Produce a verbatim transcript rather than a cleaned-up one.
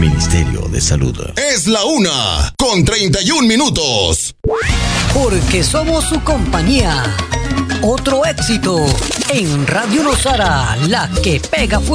Ministerio de Salud. Es la una con treinta y un minutos. Porque somos su compañía. Otro éxito en Radio Nosara, la que pega fuerte.